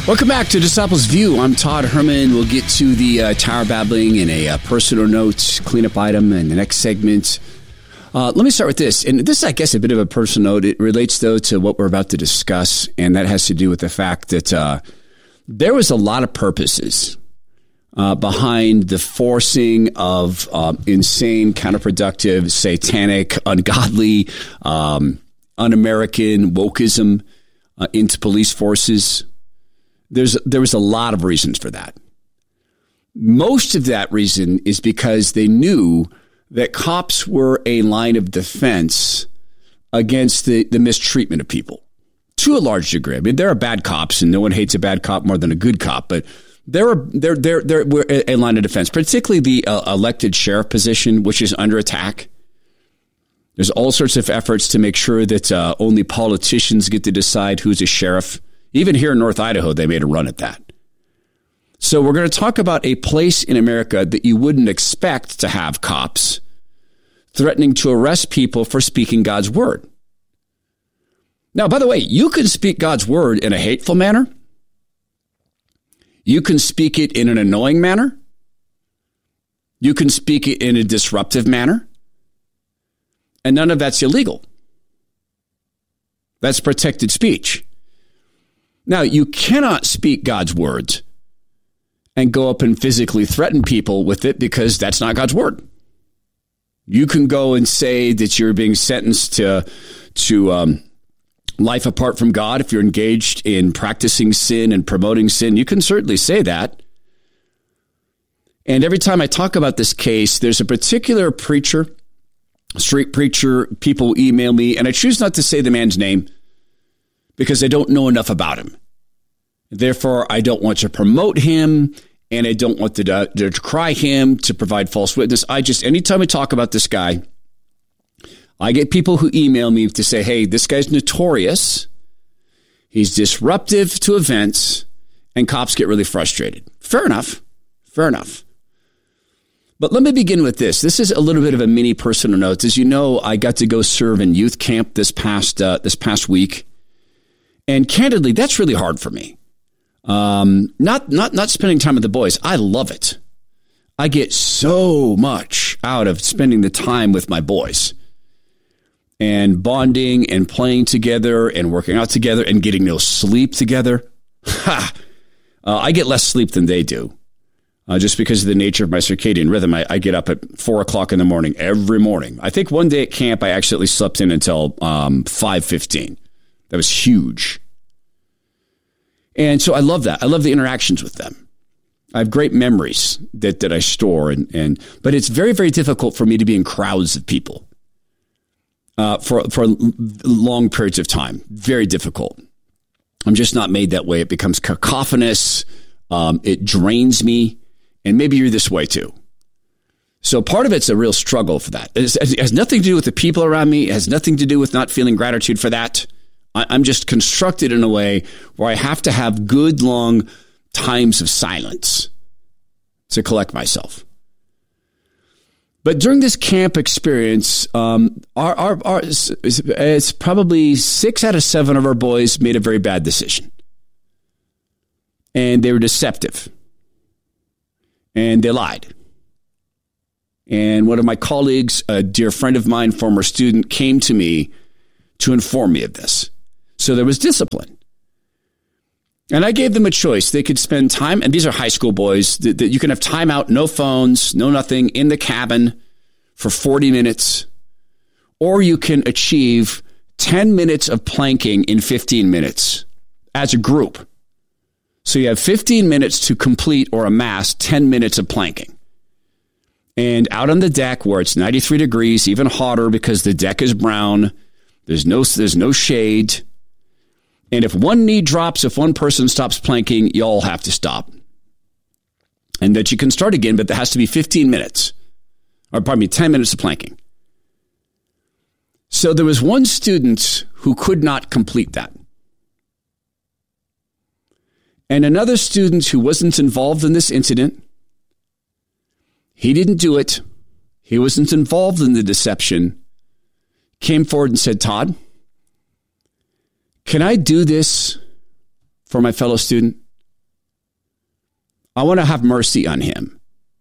Welcome back to Disciples View. I'm Todd Herman. We'll get to the Tower Babbling and a personal note, cleanup item in the next segment. Let me start with this. And this is, I guess, a bit of a personal note. It relates, though, to what we're about to discuss. And that has to do with the fact that there was a lot of purposes behind the forcing of insane, counterproductive, satanic, ungodly, un-American wokeism into police forces. There was a lot of reasons for that. Most of that reason is because they knew that cops were a line of defense against the mistreatment of people to a large degree. I mean, there are bad cops, and no one hates a bad cop more than a good cop, but they're a line of defense, particularly the elected sheriff position, which is under attack. There's all sorts of efforts to make sure that only politicians get to decide who's a sheriff. Even here in North Idaho, they made a run at that. So we're going to talk about a place in America that you wouldn't expect to have cops threatening to arrest people for speaking God's word. Now, by the way, you can speak God's word in a hateful manner. You can speak it in an annoying manner. You can speak it in a disruptive manner. And none of that's illegal. That's protected speech. Now, you cannot speak God's words and go up and physically threaten people with it because that's not God's word. You can go and say that you're being sentenced to life apart from God if you're engaged in practicing sin and promoting sin. You can certainly say that. And every time I talk about this case, there's a particular preacher, street preacher, people email me, and I choose not to say the man's name because I don't know enough about him. Therefore, I don't want to promote him, and I don't want to decry him, to provide false witness. Anytime I talk about this guy, I get people who email me to say, hey, this guy's notorious. He's disruptive to events, and cops get really frustrated. Fair enough. But let me begin with this. This is a little bit of a mini personal note. As you know, I got to go serve in youth camp this past week. And candidly, that's really hard for me. Not spending time with the boys. I love it. I get so much out of spending the time with my boys and bonding and playing together and working out together and getting no sleep together. I get less sleep than they do. Just because of the nature of my circadian rhythm. I get up at 4 o'clock in the morning every morning. I think one day at camp, I actually slept in until 5:15. That was huge. And so I love that. I love the interactions with them. I have great memories that I store. But it's very, very difficult for me to be in crowds of people for long periods of time. Very difficult. I'm just not made that way. It becomes cacophonous. It drains me. And maybe you're this way too. So part of it's a real struggle for that. It has nothing to do with the people around me. It has nothing to do with not feeling gratitude for that. I'm just constructed in a way where I have to have good, long times of silence to collect myself. But during this camp experience, it's probably 6 out of 7 of our boys made a very bad decision. And they were deceptive. And they lied. And one of my colleagues, a dear friend of mine, former student, came to me to inform me of this. So there was discipline. And I gave them a choice. They could spend time, and these are high school boys, that you can have time out, no phones, no nothing, in the cabin for 40 minutes, or you can achieve 10 minutes of planking in 15 minutes as a group. So you have 15 minutes to complete or amass 10 minutes of planking. And out on the deck where it's 93 degrees, even hotter because the deck is brown, there's no shade. And if one knee drops, if one person stops planking, you all have to stop. And that you can start again, but there has to be 15 minutes. Or 10 minutes of planking. So there was one student who could not complete that. And another student who wasn't involved in this incident, he didn't do it. He wasn't involved in the deception. Came forward and said, Todd, can I do this for my fellow student? I want to have mercy on him.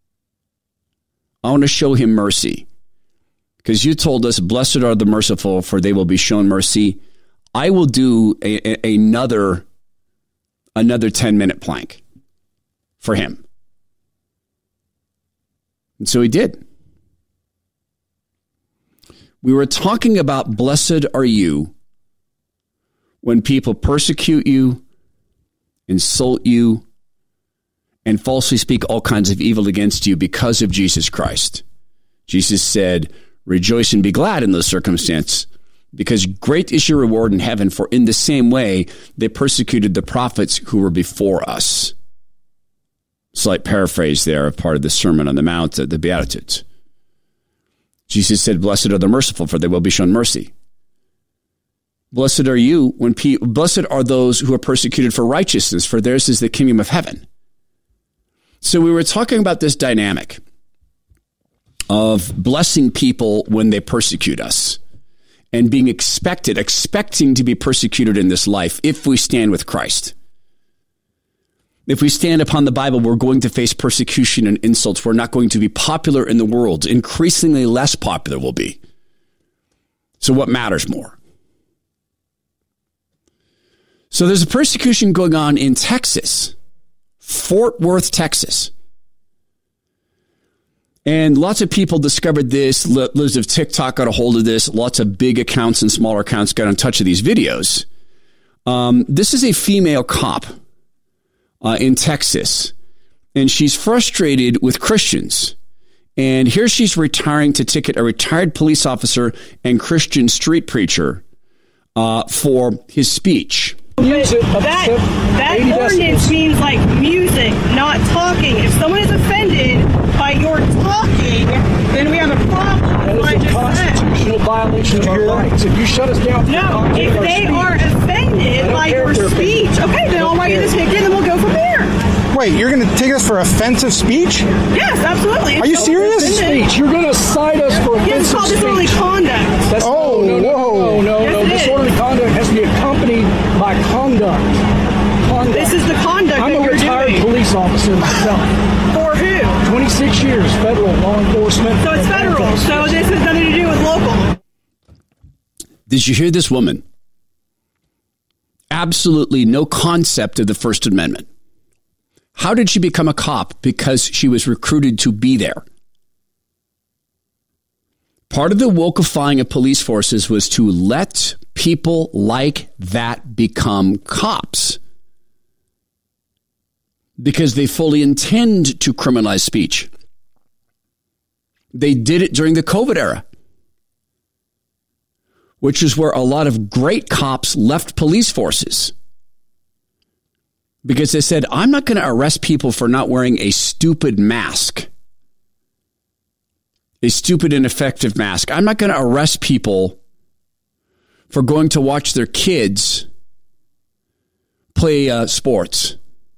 I want to show him mercy. Because you told us, blessed are the merciful, for they will be shown mercy. I will do another 10-minute plank for him. And so he did. We were talking about blessed are you when people persecute you, insult you, and falsely speak all kinds of evil against you because of Jesus Christ. Jesus said, rejoice and be glad in those circumstances, because great is your reward in heaven, for in the same way they persecuted the prophets who were before us. Slight paraphrase there of part of the Sermon on the Mount, the Beatitudes. Jesus said, blessed are the merciful, for they will be shown mercy. Blessed are you blessed are those who are persecuted for righteousness, for theirs is the kingdom of heaven. So we were talking about this dynamic of blessing people when they persecute us and being expecting to be persecuted in this life if we stand with Christ. If we stand upon the Bible, we're going to face persecution and insults. We're not going to be popular in the world. Increasingly less popular we'll be. So what matters more? So there's a persecution going on in Texas, Fort Worth, Texas. And lots of people discovered this. Lots of TikTok got a hold of this. Lots of big accounts and smaller accounts got in touch with these videos. This is a female cop in Texas, and she's frustrated with Christians. And here she's retiring to ticket a retired police officer and Christian street preacher for his speech. That ordinance means like music, not talking. If someone is offended by your talking, then we have a problem. That is a constitutional violation of our rights. If you shut us down, no. If they are offended by your speech, okay, then I'll write you the ticket, and then we'll go from there. Wait, you're going to take us for offensive speech? Yes, absolutely. Are you serious? Speech. You're going to cite us for offensive it's called disorderly conduct. That's, no. Yes, disorderly conduct has to be accompanied by conduct. This is the conduct I'm that a retired police officer myself. For who? 26 years, federal law enforcement. So it's federal. So this has nothing to do with local. Did you hear this woman? Absolutely no concept of the First Amendment. How did she become a cop? Because she was recruited to be there. Part of the wokeifying of police forces was to let people like that become cops, because they fully intend to criminalize speech. They did it during the COVID era, which is where a lot of great cops left police forces, because they said, I'm not going to arrest people for not wearing a stupid mask, a stupid, ineffective mask. I'm not going to arrest people for going to watch their kids play sports.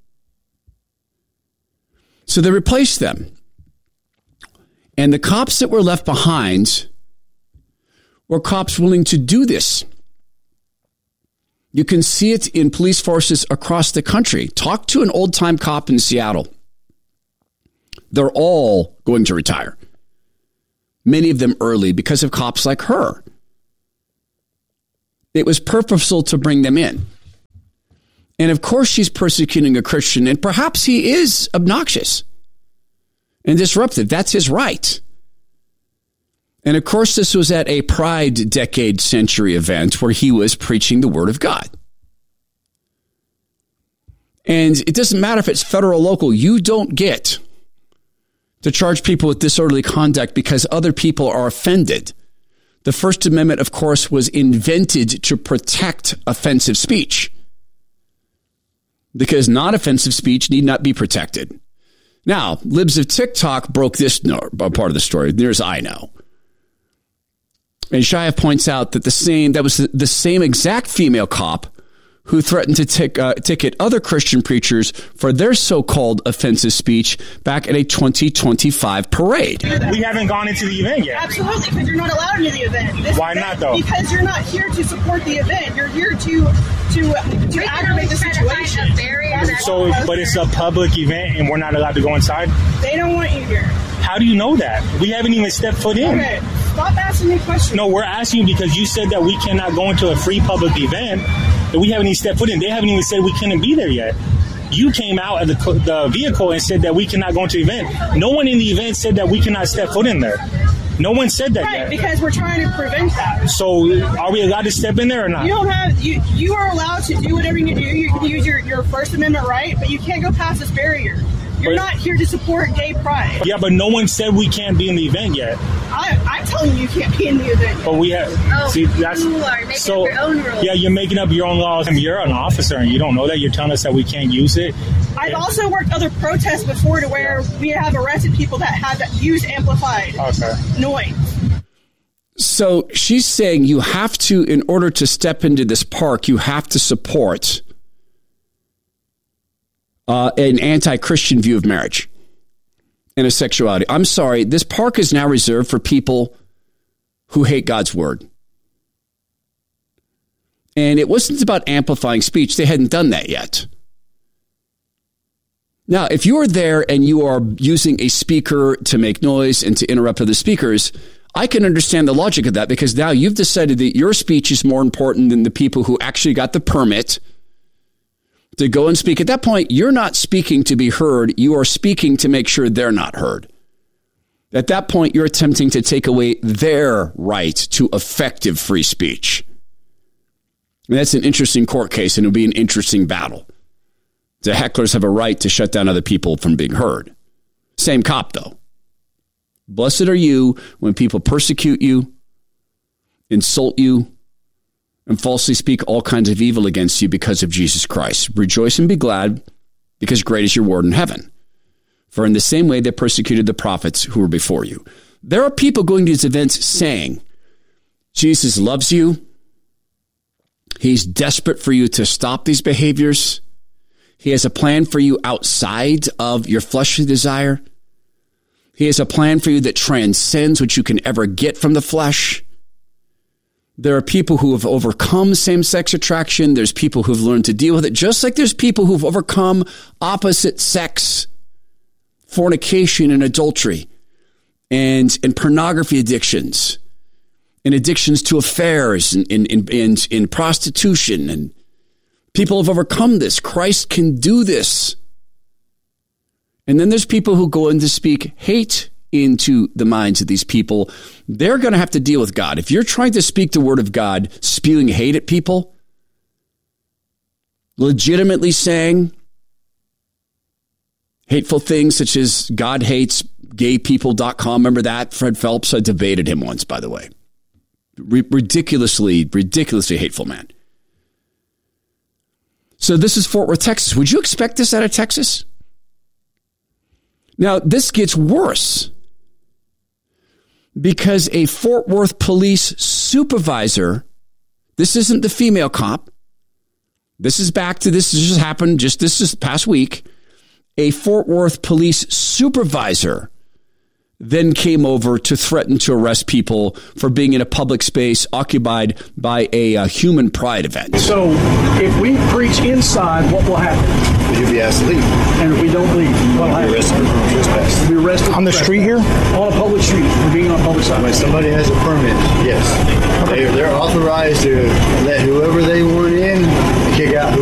So they replaced them. And the cops that were left behind were cops willing to do this. You can see it in police forces across the country. Talk to an old-time cop in Seattle. They're all going to retire. Many of them early because of cops like her. It was purposeful to bring them in. And of course she's persecuting a Christian, and perhaps he is obnoxious and disruptive. That's his right. And of course this was at a Pride Decade Century event where he was preaching the Word of God. And it doesn't matter if it's federal or local. You don't get to charge people with disorderly conduct because other people are offended. The First Amendment, of course, was invented to protect offensive speech, because non-offensive speech need not be protected. Now, libs of TikTok broke this part of the story, near as I know. And Shia points out that that was the same exact female cop who threatened to ticket other Christian preachers for their so-called offensive speech back at a 2025 parade. We haven't gone into the event yet. Absolutely, because you're not allowed into the event. Why not, though? Because you're not here to support the event. You're here to aggravate the situation. So, but it's a public event and we're not allowed to go inside? They don't want you here. How do you know that? We haven't even stepped foot in. Okay, stop asking me questions. No, we're asking you because you said that we cannot go into a free public event that we haven't even stepped foot in. They haven't even said we couldn't be there yet. You came out of the vehicle and said that we cannot go into the event. No one in the event said that we cannot step foot in there. No one said that yet. Right, because we're trying to prevent that. So are we allowed to step in there or not? You don't have you are allowed to do whatever you do. You can use your First Amendment right, but you can't go past this barrier. You're not here to support gay pride. Yeah, but no one said we can't be in the event yet. I'm telling you can't be in the event. But we have. See, that's you are making up your own rules. Yeah, you're making up your own laws. And you're an officer and you don't know that. You're telling us that we can't use it. I've also worked other protests before to where we have arrested people that use amplified noise. So she's saying you have to, in order to step into this park, you have to support an anti-Christian view of marriage and of sexuality. I'm sorry, this park is now reserved for people who hate God's word. And it wasn't about amplifying speech. They hadn't done that yet. Now, if you are there and you are using a speaker to make noise and to interrupt other speakers, I can understand the logic of that because now you've decided that your speech is more important than the people who actually got the permit to go and speak. At that point, you're not speaking to be heard. You are speaking to make sure they're not heard. At that point, you're attempting to take away their right to effective free speech. And that's an interesting court case, and it'll be an interesting battle. The hecklers have a right to shut down other people from being heard. Same cop, though. Blessed are you when people persecute you, insult you, and falsely speak all kinds of evil against you because of Jesus Christ. Rejoice and be glad, because great is your reward in heaven. For in the same way they persecuted the prophets who were before you. There are people going to these events saying, Jesus loves you. He's desperate for you to stop these behaviors. He has a plan for you outside of your fleshly desire. He has a plan for you that transcends what you can ever get from the flesh. There are people who have overcome same-sex attraction. There's people who've learned to deal with it, just like there's people who've overcome opposite sex, fornication and adultery, and pornography addictions, and addictions to affairs and prostitution. And people have overcome this. Christ can do this. And then there's people who go in to speak hate into the minds of these people. They're going to have to deal with God. If you're trying to speak the word of God, spewing hate at people, legitimately saying hateful things such as God hates gaypeople.com. Remember that? Fred Phelps, I debated him once, by the way. Ridiculously hateful man. So this is Fort Worth, Texas. Would you expect this out of Texas? Now, this gets worse because a Fort Worth police supervisor, this isn't the female cop. This just happened this past week. A Fort Worth police supervisor then came over to threaten to arrest people for being in a public space occupied by a human pride event. So if we preach inside, what will happen? You'll be asked to leave. And if we don't leave, what will happen? Trespass. We'll be arrested On the street here? on a public street for being on a public side. When somebody has a permit, yes. They're authorized to let whoever they want in and kick out